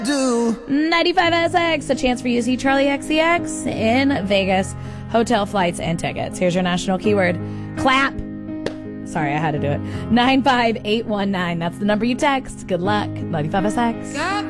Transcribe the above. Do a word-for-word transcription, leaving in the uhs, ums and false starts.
Do ninety-five S X, a chance for you to see Charlie X C X in Vegas. Hotel, flights, and tickets. Here's your national keyword. Clap. Sorry, I had to do it. nine five eight one nine. That's the number you text. Good luck. ninety-five S X.